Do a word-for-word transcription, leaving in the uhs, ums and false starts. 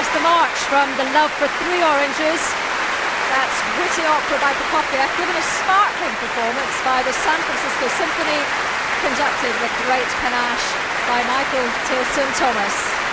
is the march from The Love for Three Oranges. That's witty opera by Prokofiev, given a sparkling performance by the San Francisco Symphony, conducted with great panache by Michael Tilson Thomas.